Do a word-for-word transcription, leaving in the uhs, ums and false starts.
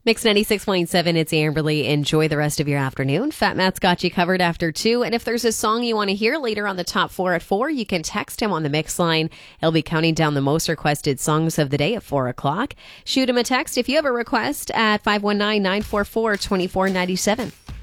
Mix ninety-six point seven, it's Amberly. Enjoy the rest of your afternoon. Fat Matt's got you covered after two. And if there's a song you want to hear later on the top four at four, you can text him on the mix line. He'll be counting down the most requested songs of the day at four o'clock. Shoot him a text if you have a request at five one nine, nine four four, two four nine seven.